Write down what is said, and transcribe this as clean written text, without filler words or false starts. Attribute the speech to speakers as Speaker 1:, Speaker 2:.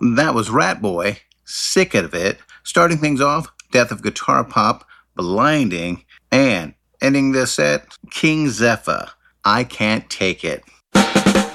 Speaker 1: That was Ratboy, Sick of It. Starting things off, Death of Guitar Pop, Blinding. And ending this set, King Zephyr, I Can't Take It.